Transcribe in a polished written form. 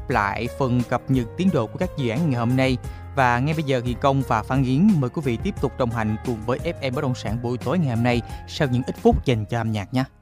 khép lại phần cập nhật tiến độ của các dự án ngày hôm nay. Và ngay bây giờ thì Công và Phan Yến mời quý vị tiếp tục đồng hành cùng với FM Bất động sản buổi tối ngày hôm nay sau những ít phút dành cho âm nhạc nhé.